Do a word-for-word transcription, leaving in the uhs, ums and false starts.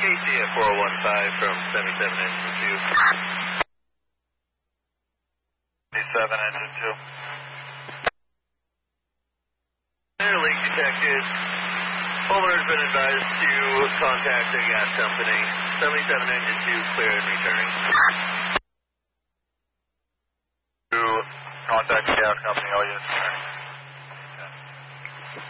Casey at four one five from seventy-seven engine two. seventy-seven engine two. Air leak detected. Homeowner's been advised to contact the gas company. seventy-seven engine two, clear and returning. To contact the gas company, all units returning.